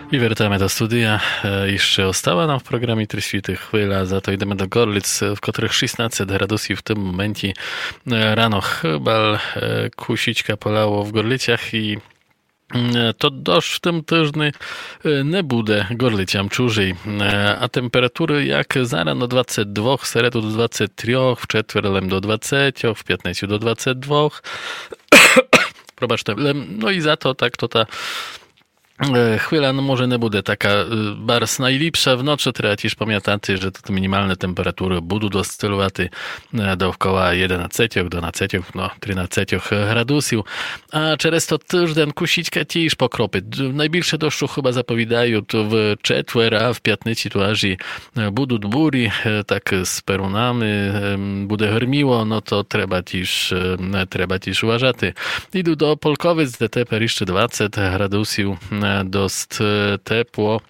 I wracamy do studia. Jeszcze ostała nam w programie 3 świty chwila, za to idziemy do Gorlic, w których 16 gradusów w tym momencie. Rano chyba kusićka polało w Gorlicach i to deszcz w tym tygodniu nie będzie Gorliciam czużej, a temperatury jak za rano 22, w seredu do 23, w czetwerlem do 20, w 15 do 22. Probaczcie, no i za to tak to ta chwila no może nie będzie taka bardzo najlepsza w nocy, trzeba też pamiętać, że to minimalne temperatury będą oscylować dookoła 11, 12, no 13 gradusów, a przez to tydzień kusićka też pokropy. Najbliższe deszczu chyba zapowiadają to w czetwer, a w piatnicy to aż będą bury, tak z perunami, będzie hermiło, no to trzeba też uważać. Idą do Polkowic, gdzie teper jeszcze 20 gradusów, dost tepło.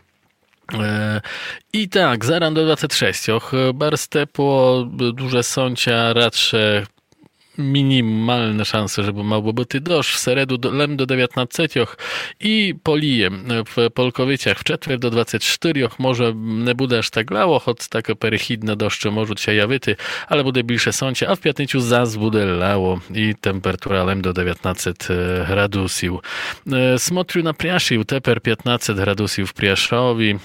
I tak, zaraz do 26. Bardzo tepło, duże sącia, raczej minimalne szanse, żeby miał być deszcz. W seredu do 19 i polije w Polkowieciach w czetwer do 24. Może nie będzie aż tak lało, choć takie perychidne deszcze może się jawić, ale będzie bliższe sącie, a w piatniczu zas będzie lało i temperatura do 19 gradusów. Smotriu na Priaszył, teper 15 gradusów w Priaszowi,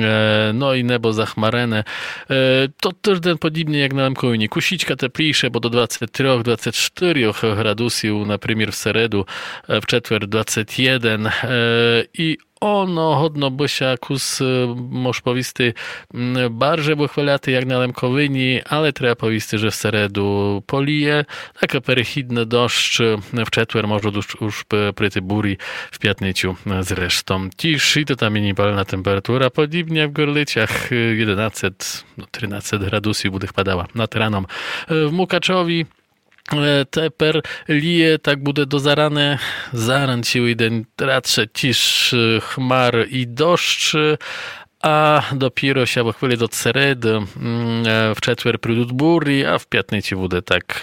no i niebo zachmarene. To tydzień podobnie jak na Lemkojni. Kusićka teplisze, bo do 23, 24 gradusów, na przykład w seredu, w czetwer 21 i ono hodno by się kus moż powisty bardziej wychwalaty jak na Lemkowyni, ale trzeba powisty, że w seredu polije, taka perychidny deszcz, w czetwer może już pryty bury w piatnicu zresztą. Cisz i to ta minimalna temperatura, podobnie w Gorlicach 11, 13 gradusów będzie padała nad raną. W Mukaczowi teper lije, tak bude do zarane, zaran sił jeden raczej cisz chmar i deszcz, a dopiero się po chwili do seredy w czetwer przyjdą bury, a w piatnicy będzie tak,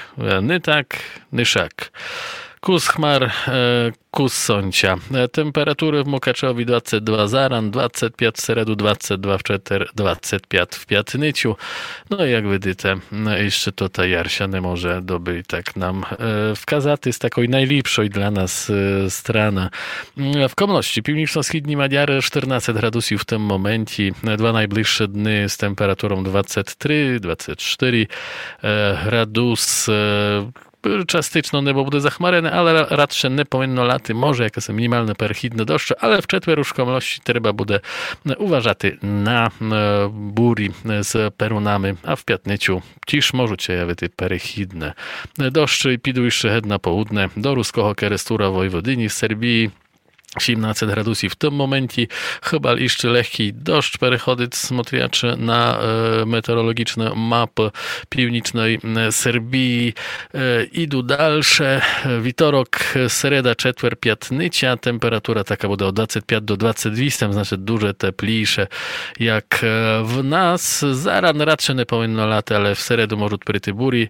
nie szak. Kus chmar, kus sącia. Temperatury w Mukaczowi 22 zaran, 25 w seredu, 22 w czetwer, 25 w piatnicu. No i jak widzicie, jeszcze to ta Jarsia nie może dobyć tak nam wkazaty z takiej najlepszej dla nas strony. W Komności Piwniczno-Wschodni Madziary 14 gradusów w tym momencie, dwa najbliższe dni z temperaturą 23, 24 gradus. Czastyczno niebo będzie zachmarene, ale raczej nie powinno laty, może jakieś minimalne perychidne deszcze, ale w czetwer już w Komności trzeba będzie uważać na bury z perunami, a w piatnicu cisz może się jawić perychidne deszcze i pidu jeszcze na południe do ruskiego Kerestura Wojwodyni w Serbii. 17 gradusów w tym momencie, chyba jeszcze lekki deszcz perychodyc smotriaczy na meteorologiczne mapy piwnicznej Serbii. Idą dalsze. Witorok, sereda, czetwer, piatnycia. Temperatura taka będzie od 25 do 22, znaczy duże teplisze jak w nas. Zaran raczej nie powinno latać, ale w seredu może pryty bury.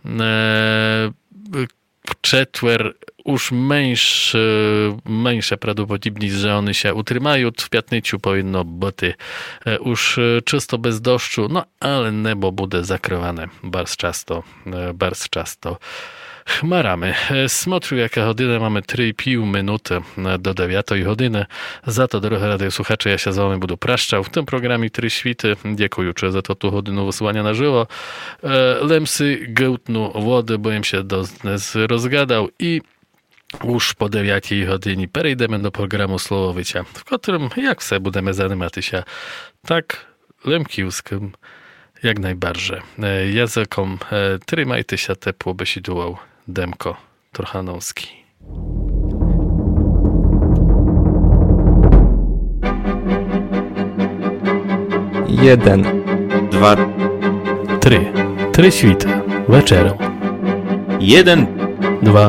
W czetwer już mniejsze prawdopodobnie, że one się utrzymają. W piatnicu powinno być już czysto bez deszczu, no ale niebo będzie zakrywane bardzo często chmarami. Smotriu jaka godzina, mamy 3,5 minuty do 9 godziny. Za to, drogie radiosłuchacze, ja się z wami będę praszczał w tym programie 3 świty. Dziękuję za to tu godzinę wysłania na żywo. Lemsy gełtnu wody, bo im się do nas rozgadał i już po 9 godzinie przejdziemy do programu Słowowicia, w którym jak se będziemy zajmować się tak lemkiwskim jak najbardziej językom. Trzymajcie się ciepło, by się dułał Demko Trochanowski. 1, 2, 3 świty wieczorem. 1, 2,